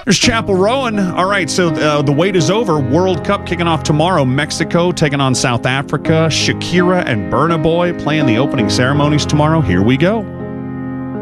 There's Chapel Rowan. All right, so the wait is over. World Cup kicking off tomorrow. Mexico taking on South Africa. Shakira and Burna Boy playing the opening ceremonies tomorrow. Here we go.